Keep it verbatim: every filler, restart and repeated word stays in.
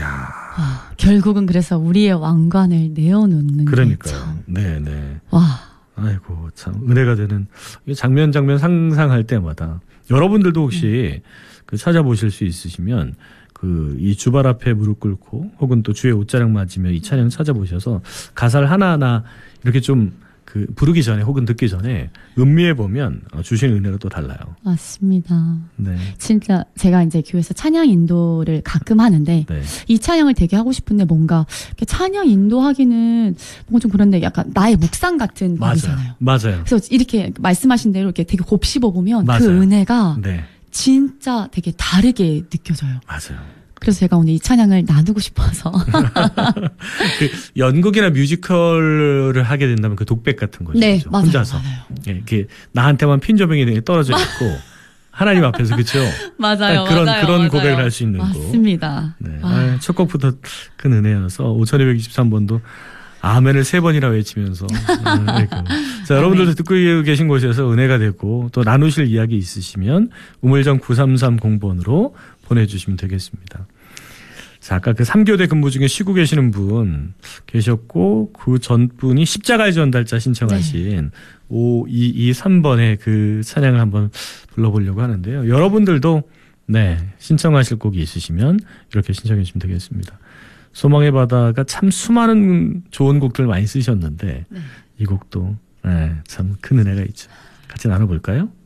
야. 아, 결국은 그래서 우리의 왕관을 내어놓는 그러니까요. 게 참. 네네. 와. 아이고 참 은혜가 되는 장면 장면 상상할 때마다 여러분들도 혹시 음. 그 찾아보실 수 있으시면 그 이 주발 앞에 무릎 꿇고 혹은 또 주의 옷자락 맞으며 이 찬양 찾아보셔서 가사를 하나하나 이렇게 좀 그 부르기 전에 혹은 듣기 전에 음미해 보면 주시는 은혜가 또 달라요. 맞습니다. 네. 진짜 제가 이제 교회에서 찬양 인도를 가끔 하는데 네. 이 찬양을 되게 하고 싶은데 뭔가 찬양 인도하기는 뭔가 좀 그런데 약간 나의 묵상 같은 곡이잖아요. 맞아요. 그래서 이렇게 말씀하신 대로 이렇게 되게 곱씹어 보면 맞아요. 그 은혜가 네. 진짜 되게 다르게 느껴져요. 맞아요. 그래서 제가 오늘 이 찬양을 나누고 싶어서. 그 연극이나 뮤지컬을 하게 된다면 그 독백 같은 거죠. 네, 그렇죠? 맞아요. 혼자서. 맞아요. 예, 이렇게 나한테만 핀조명이 떨어져 있고 하나님 앞에서 그렇죠. 맞아요. 그런 맞아요, 그런 맞아요. 고백을 할 수 있는 거. 맞습니다. 네. 아, 첫 곡부터 큰 은혜여서 오천이백이십삼 번도 아멘을 세 번이나 외치면서. 네, 자, 여러분들도 듣고 계신 곳에서 은혜가 되고 또 나누실 이야기 있으시면 우물정 구삼삼공 번으로 보내주시면 되겠습니다. 자, 아까 그 삼 교대 근무 중에 쉬고 계시는 분 계셨고 그 전분이 십자가의 전달자 신청하신 네. 오이이삼 번의 그 찬양을 한번 불러보려고 하는데요. 여러분들도 네 신청하실 곡이 있으시면 이렇게 신청해 주시면 되겠습니다. 소망의 바다가 참 수많은 좋은 곡들 많이 쓰셨는데 네. 이 곡도 네, 참 큰 은혜가 있죠. 같이 나눠볼까요?